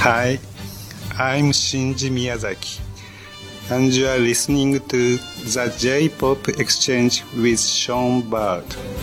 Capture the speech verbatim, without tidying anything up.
Hi, I'm Shinji Miyazaki, and you are listening to the J-Pop Exchange with Sean Bird.